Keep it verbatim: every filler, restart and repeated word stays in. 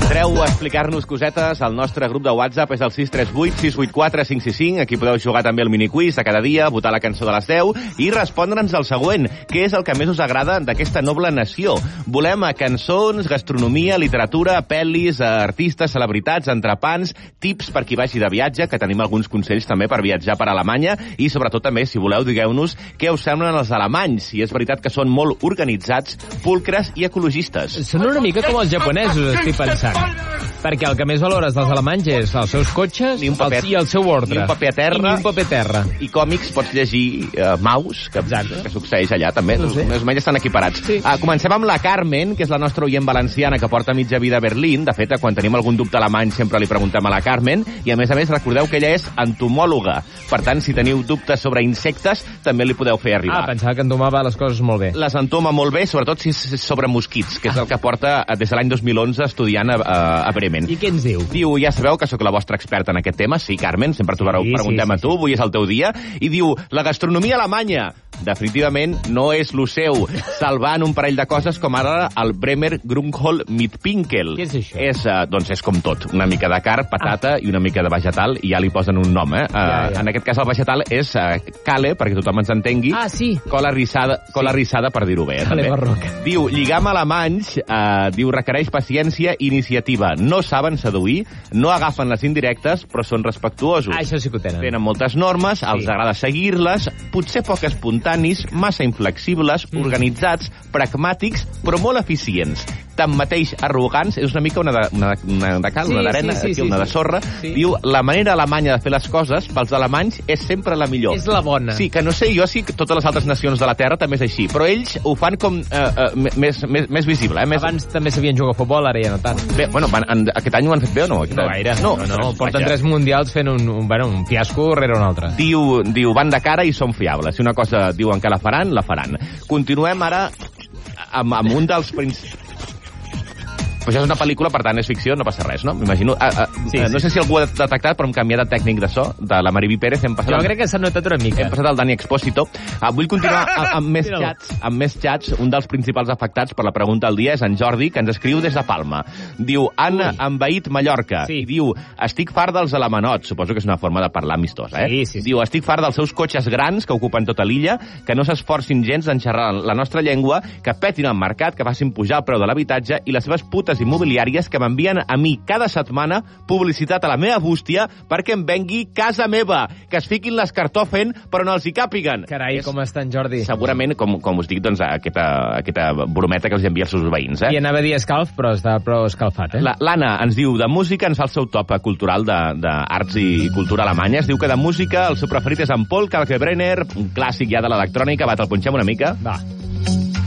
Podreu explicar-nos cosetes al nostre grup de WhatsApp, és el sis tres vuit sis vuit quatre cinc sis cinc. Aquí podeu jugar també al miniquiz de cada dia, votar la cançó de les deu i respondre'ns al següent. Què és el que més us agrada d'aquesta noble nació? Volem cançons, gastronomia, literatura, pel·lis, artistes, celebritats, entrepans, tips per qui vagi de viatge, que tenim alguns consells també per viatjar per Alemanya, i sobretot també, si voleu, digueu-nos què us semblen els alemanys, si és veritat que són molt organitzats, pulcres i ecologistes. Són una mica com els japonesos, estic pensant. Perquè el que més valores dels alemanys és els seus cotxes ni un paper, i el seu ordre. Ni un paper a terra. I ni un paper a terra. I còmics pots llegir uh, Maus, que, que succeeix allà també. No sé. Els menys estan equiparats. Sí. Uh, comencem amb la Carmen, que és la nostra oient valenciana que porta mitja vida a Berlín. De fet, quan tenim algun dubte alemany sempre li preguntem a la Carmen. I a més a més, recordeu que ella és entomòloga. Per tant, si teniu dubtes sobre insectes, també li podeu fer arribar. Ah, pensava que entomava les coses molt bé. Les entoma molt bé, sobretot si és sobre mosquits, que és el que porta des de l'any dos mil onze estudiant a, a, a Bremen. I què ens diu? Diu, ja sabeu que sóc la vostra experta en aquest tema. Sí, Carmen, sempre t'ho sí, preguntem sí, sí, a tu, avui és el teu dia. I diu, la gastronomia alemanya definitivament no és lo seu, salvant un parell de coses com ara el Bremer Grünkohl mit Pinkel. Què és això? És, uh, doncs és com tot, una mica de carn, patata ah. i una mica de vegetal, i ja li posen un nom, eh? Uh, ja, ja. En aquest cas el vegetal és uh, cale, perquè tothom ens entengui. Ah, sí. Cola rissada, cola sí. rissada per dir-ho bé. Eh, cale barroca. Diu, lligam alemanys, uh, diu, requereix paciència i iniciativa. No saben seduir, no agafen les indirectes, però són respectuosos. Ah, això sí que ho tenen. Tenen moltes normes, els sí. agrada seguir-les, potser poc espontanis, massa inflexibles, mm. organitzats, pragmàtics, però molt eficients. Tanmateix, arrogants, és una mica una de, una, una de cal, sí, una d'arena, sí, sí, sí, una de sorra. Sí. Diu, la manera alemanya de fer les coses, pels alemanys, és sempre la millor. És la bona. Sí, que no sé jo si totes les altres nacions de la Terra també és així, però ells ho fan com eh, eh, més, més, més visible. Eh? Més... Abans també sabien jugar a futbol, ara ja no tant. Bé, bueno, van, en, aquest any ho han fet bé o no? Aquest no gaire. No, no, no, porten vaja. tres mundials fent un, un, bueno, un fiasco rere un altre. Diu, diu, van de cara i són fiables. Si una cosa diuen que la faran, la faran. Continuem ara amb, amb un dels principis... Però això és una pel·lícula, per tant és ficció, no passa res, no? M'imagino... Uh, uh, sí, uh, no sí. sé si algú ha detectat, però hem canviat de tècnic de so, de la Mariby Pérez. Hem passat jo crec que s'ha notat una mica. Hem passat al Dani Expósito. Uh, vull continuar amb, amb més xats. Amb més xats. Un dels principals afectats per la pregunta del dia és en Jordi, que ens escriu des de Palma. Diu, han Ui. envaït Mallorca. Sí. I diu, estic fart dels alamanots. Suposo que és una forma de parlar amistosa, eh? Sí, sí, sí. Diu, estic fart dels seus cotxes grans que ocupen tota l'illa, que no s'esforcin gens d'enxerrar la nostra llengua, que petin el mercat, que facin pujar el preu de l'habitatge i les seves putes immobiliàries que m'envien a mi cada setmana publicitat a la meva bústia perquè em vengui casa meva, que es fiquin les cartofen però no els hi càpiguen. Carai, és, com està en Jordi? Segurament, com, com us dic, doncs, aquesta, aquesta brometa que els envia els seus veïns. Eh? I anava a dir escalf, però està prou escalfat. Eh? L'Anna ens diu, de música ens fa el seu top cultural d'arts i cultura alemanya. Es diu que de música el seu preferit és en Paul Kalkbrenner, un clàssic ja de l'electrònica. Va, te'l punxem una mica? Va.